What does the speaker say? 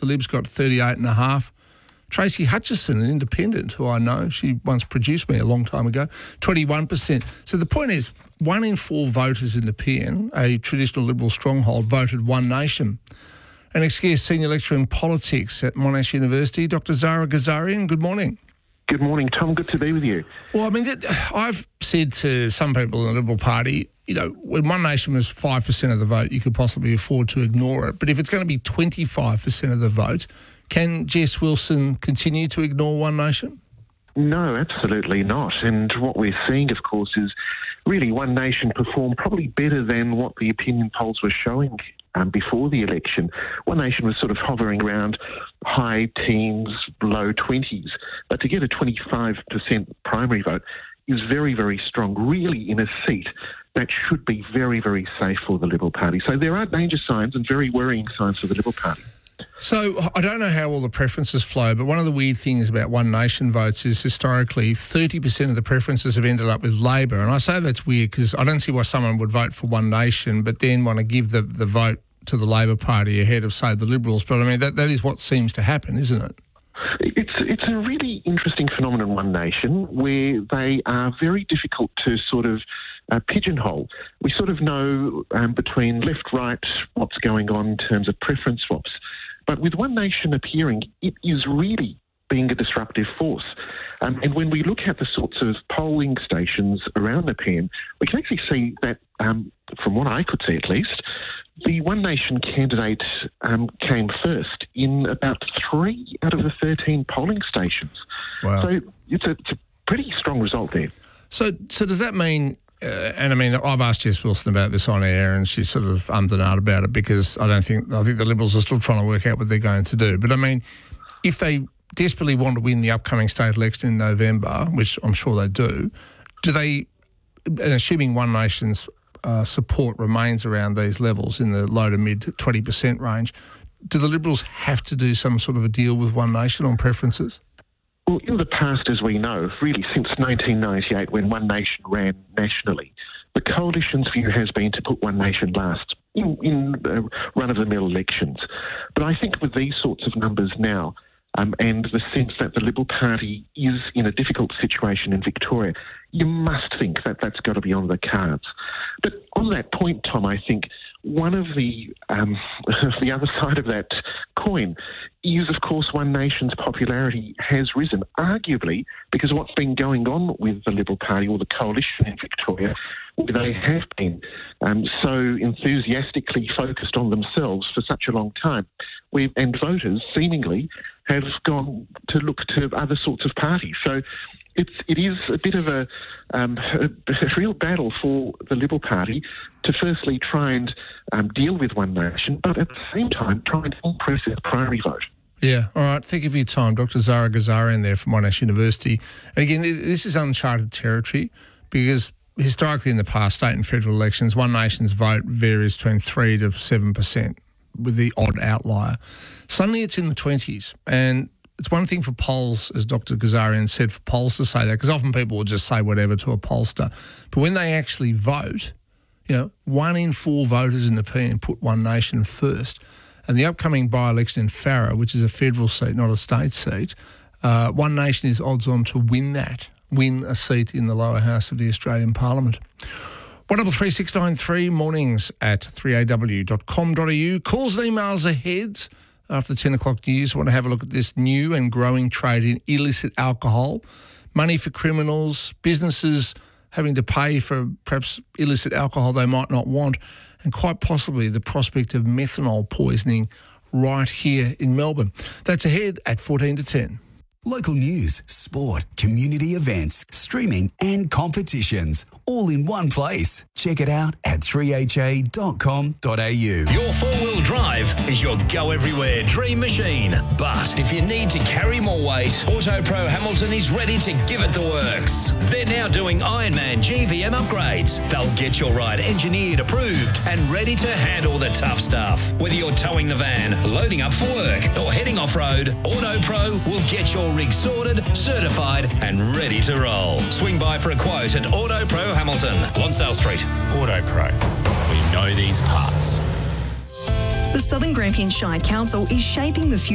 The Libs got 38.5%. Tracy Hutchison, an independent who I know, she once produced me a long time ago, 21%. So the point is, 1 in 4 voters in Nepean, a traditional Liberal stronghold, voted One Nation. An ex-Gear senior lecturer in politics at Monash University, Dr. Zara Ghazarian, good morning. Good morning, Tom. Good to be with you. Well, I mean, I've said to some people in the Liberal Party, you know, when One Nation was 5% of the vote, you could possibly afford to ignore it. But if it's going to be 25% of the vote, can Jess Wilson continue to ignore One Nation? No, absolutely not. And what we're seeing, of course, is really One Nation performed probably better than what the opinion polls were showing before the election. One Nation was sort of hovering around high teens, low 20s. But to get a 25% primary vote is very, very strong, really in a seat that should be very, very safe for the Liberal Party. So there are danger signs and very worrying signs for the Liberal Party. So I don't know how all the preferences flow, but one of the weird things about One Nation votes is historically 30% of the preferences have ended up with Labor. And I say that's weird because I don't see why someone would vote for One Nation but then want to give the vote to the Labor Party ahead of, say, the Liberals. But, I mean, that is what seems to happen, isn't it? It's a really interesting phenomenon, One Nation, where they are very difficult to sort of pigeonhole. We sort of know between left, right, what's going on in terms of preference swaps. But with One Nation appearing, it is really being a disruptive force. And when we look at the sorts of polling stations around Nepean, we can actually see that, from what I could see at least, the One Nation candidate came first in about 3 out of the 13 polling stations. Wow. So it's a pretty strong result there. So does that mean... and I mean, I've asked Jess Wilson about this on air, and she's sort of ummed and ahed about it because I think the Liberals are still trying to work out what they're going to do. But I mean, if they desperately want to win the upcoming state election in November, which I'm sure they do they? And assuming One Nation's support remains around these levels in the low to mid 20% range, do the Liberals have to do some sort of a deal with One Nation on preferences? Well, in the past, as we know, really since 1998, when One Nation ran nationally, the coalition's view has been to put One Nation last in run-of-the-mill elections. But I think with these sorts of numbers now, and the sense that the Liberal Party is in a difficult situation in Victoria, you must think that that's got to be on the cards. But on that point, Tom, I think one of the other side of that coin is, of course, One Nation's popularity has risen, arguably because of what's been going on with the Liberal Party or the coalition in Victoria, where they have been so enthusiastically focused on themselves for such a long time, and voters seemingly have gone to look to other sorts of parties. So it is a bit of a real battle for the Liberal Party to firstly try and deal with One Nation, but at the same time try and increase their primary vote. Yeah, all right. Thank you for your time. Dr. Zara Ghazarian there from Monash University. And again, this is uncharted territory because historically in the past, state and federal elections, One Nation's vote varies between 3 to 7% with the odd outlier. Suddenly it's in the 20s, and it's one thing for polls, as Dr. Ghazarian said, for polls to say that, because often people will just say whatever to a pollster. But when they actually vote, 1 in 4 voters in Nepean put One Nation first. And the upcoming by-election in Farrer, which is a federal seat, not a state seat, One Nation is odds on to win a seat in the lower house of the Australian Parliament. 133693 mornings at 3aw.com.au. Calls and emails ahead after the 10 o'clock news. I want to have a look at this new and growing trade in illicit alcohol, money for criminals, businesses having to pay for perhaps illicit alcohol they might not want, and quite possibly the prospect of methanol poisoning right here in Melbourne. That's ahead at 14 to 10. Local news, sport, community events, streaming and competitions, all in one place. Check it out at 3ha.com.au. Your four-wheel drive is your go-everywhere dream machine. But if you need to carry more weight, AutoPro Hamilton is ready to give it the works. They're now doing Ironman GVM upgrades. They'll get your ride engineered, approved and ready to handle the tough stuff. Whether you're towing the van, loading up for work or heading off-road, AutoPro will get your rig sorted, certified and ready to roll. Swing by for a quote at AutoPro Hamilton, Lonsdale Street. AutoPro. We know these parts. The Southern Grampian Shire Council is shaping the future